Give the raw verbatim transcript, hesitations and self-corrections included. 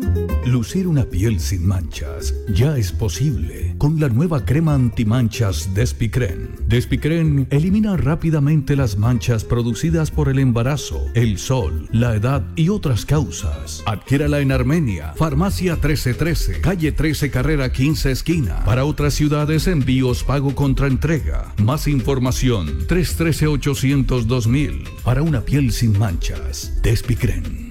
Lucir una piel sin manchas ya es posible con la nueva crema antimanchas Despicren. Despicren elimina rápidamente las manchas producidas por el embarazo, el sol, la edad y otras causas. Adquiérala en Armenia, Farmacia trece trece, calle trece, carrera quince, esquina. Para otras ciudades, envíos pago contra entrega. Más información, tres uno tres, ocho cero dos mil. Para una piel sin manchas, Despicren.